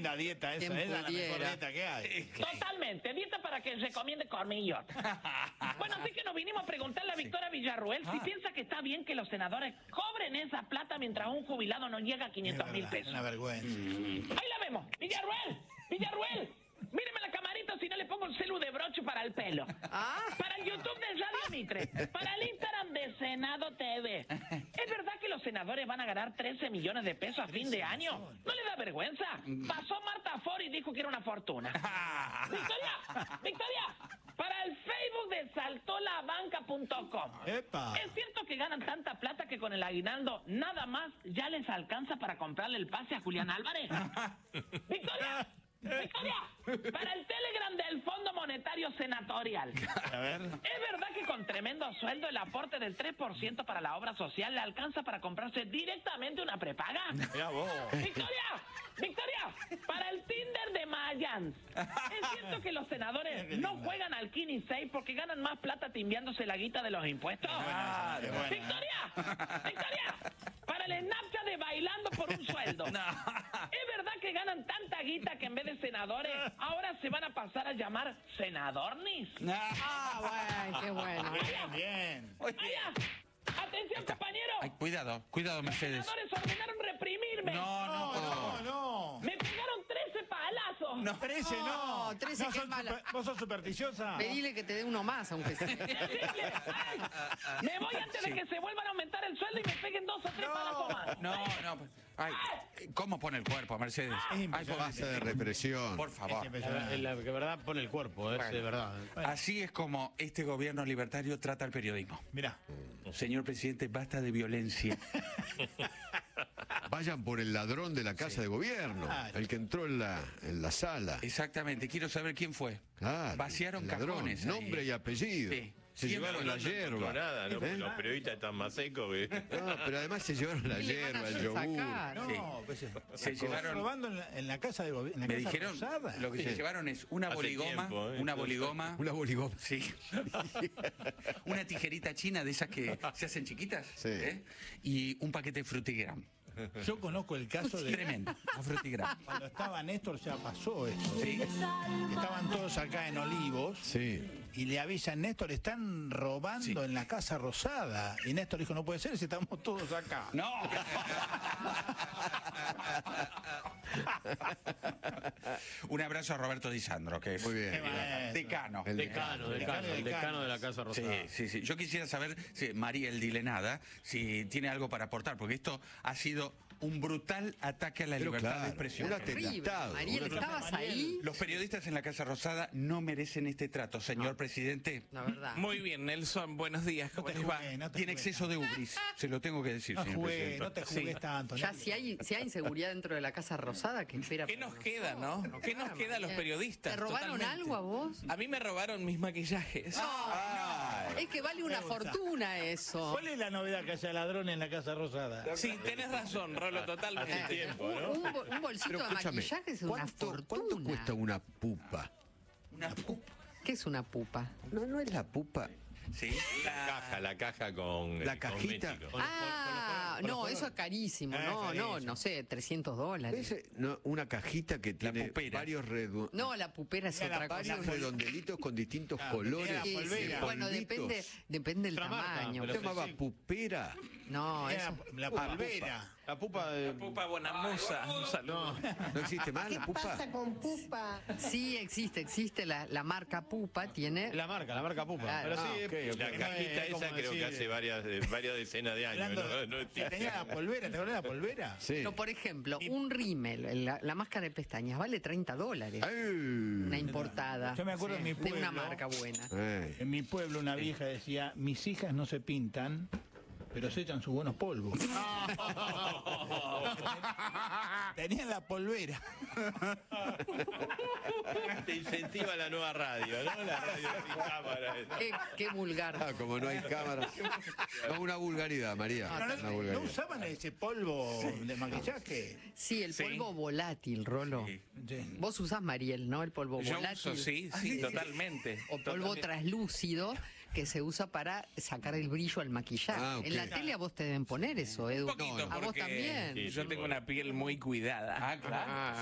linda dieta esa, es la mejor dieta que hay. Totalmente, dieta para que recomiende colmillos. Bueno, así que nos vinimos a preguntarle a Victoria Villarruel si piensa que está bien que los senadores cobren esa plata mientras un jubilado no llega a 500.000 pesos. Es una vergüenza. Ahí la vemos. Villarruel, míreme la camarita si no le pongo el celu de broche para el pelo. Para el YouTube de Radio Mitre, para el Instagram de Senado TV. ¿Es verdad que los senadores van a ganar 13 millones de pesos a fin de año? ¿No le da vergüenza? Pasó Marta Ford y dijo que era una fortuna. Victoria, para el Facebook de saltolabanca.com. ¿Es cierto que ganan tanta plata que con el aguinaldo nada más ya les alcanza para comprarle el pase a Julián Álvarez? Victoria, para el Telegram del Fondo Monetario Senatorial. A ver. ¿Es verdad que con tremendo sueldo el aporte del 3% para la obra social le alcanza para comprarse directamente una prepaga? Mirá vos. Victoria, para el Tinder de Mayans. ¿Es cierto que los senadores no juegan al Kini 6 porque ganan más plata timbiándose la guita de los impuestos? Victoria, para el Snapchat de Bailando por un Sueldo. ¿Es verdad que ganan tanta guita que en vez de senadores ahora se van a pasar a llamar senadornis? Bueno, qué bueno. Bien. Atención, compañero. Ay, cuidado, Mercedes. Los senadores ordenaron reprimirme. No. Me pegaron 13 palazos. No, 13 no. 13 qué mala. ¿Vos sos supersticiosa? Pedile que te dé uno más, aunque sea. Me voy antes de que se vuelvan a aumentar el sueldo y me peguen 2 o 3 palazos más. No. Ay, ¿cómo pone el cuerpo, Mercedes? Es Base de represión. Por favor. La que verdad pone el cuerpo, es de verdad. Así es como este gobierno libertario trata al periodismo. Mirá. Señor presidente, basta de violencia. Vayan por el ladrón de la casa de gobierno, el que entró en la sala. Exactamente, quiero saber quién fue. Claro, Vaciaron el ladrón, cajones. nombre y apellido. Sí. Se llevaron la yerba. Nada, ¿no? Porque los periodistas están más secos que... No, pero además se llevaron la ¿Qué le van a yerba, el hacer yogur. sacar? No, pues Se llevaron. robando en la casa de gobierno. Me dijeron, lo que se llevaron es una Hace boligoma, tiempo, una boligoma, Una boligoma. sí, una tijerita china de esas que se hacen chiquitas, Sí. y un paquete de frutigram. Yo conozco el caso de... Tremendo, la frutigram. Cuando estaba Néstor ya pasó esto. Sí. Estaban todos acá en Olivos. Sí. Y le avisan, Néstor, están robando en la Casa Rosada. Y Néstor dijo, no puede ser si estamos todos acá. No. Un abrazo a Roberto Di Sandro, que es Muy bien. decano. El Decano de la Casa Rosada. Sí. Yo quisiera saber, María el Dilenada, si tiene algo para aportar, porque esto ha sido un brutal ataque a la Pero libertad claro, de expresión. un Terrible. atentado. Mariel, ¿estabas ahí? Los periodistas en la Casa Rosada no merecen este trato, señor presidente. La verdad. Muy bien, Nelson, buenos días. ¿Cómo les va? Tiene exceso de ubris, se lo tengo que decir, No señor jugué, presidente. no te jugues Sí. tanto. Ya ¿no? si hay inseguridad dentro de la Casa Rosada, ¿qué espera? ¿Qué nos queda, no? ¿Qué nos queda a los periodistas? ¿Te robaron Totalmente. algo a vos? A mí me robaron mis maquillajes. Es que vale una fortuna eso. ¿Cuál es la novedad que haya ladrón en la Casa Rosada? Sí, tenés razón, Rolo, totalmente. tiempo, ¿no? Un bolsito Pero de escúchame, maquillaje es una fortuna. ¿cuánto cuesta una pupa? Una pupa. ¿Qué es una pupa? No es la pupa. Sí. La caja con... La cajita. cosmético. No, eso es carísimo. No sé, $300. Una cajita que tiene pupera. varios No, la pupera es otra cosa. varios redondelitos con distintos colores. tiene la polvera. Bueno, depende del Otra marca, tamaño. pero ¿Se llamaba sí. pupera? No, Era eso. la polvera. La pupa de... Pupa Bonamusa, un saludo. ¿No existe más la pupa? Sí, existe la marca Pupa, tiene... La marca pupa. Claro. Pero sí, La cajita esa creo que hace varias decenas de años. Hablando, No que tenía la polvera, ¿te acuerdas de la polvera? Sí. No, por ejemplo, un rímel, la máscara de pestañas, vale $30. Una importada. Yo me acuerdo en mi de pueblo. una marca buena. En mi pueblo una vieja decía, mis hijas no se pintan, pero se echan sus buenos polvos. Tenían la polvera. Te incentiva la nueva radio, ¿no? La radio sin cámara. Qué vulgar. Como no hay cámaras. No, una vulgaridad, María. Pero Una no vulgaridad. usaban ese polvo de maquillaje. Sí, el polvo volátil, Rolo. Sí. Vos usás, Mariel, ¿no? El polvo Yo volátil. uso, sí, totalmente. O polvo Totalmente. translúcido que se usa para sacar el brillo al maquillaje. Ah, ok. En la tele a vos te deben poner eso, Edu. Un poquito, a vos porque también. yo tengo una piel muy cuidada. Ah, claro.